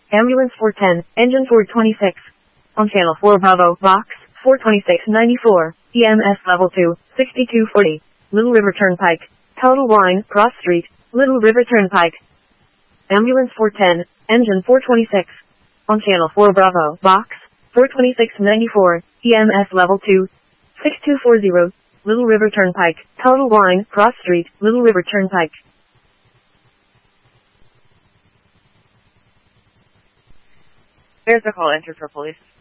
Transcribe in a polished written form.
Ambulance 410, engine 426. On channel 4 Bravo, box 42694, EMS level 2, 6240. Little River Turnpike. Total line, Cross Street, Little River Turnpike. Ambulance 410, engine 426. On channel 4 Bravo, box 42694, EMS level 2, 6240. Little River Turnpike. Total line, Cross Street, Little River Turnpike. There's the call entered for police.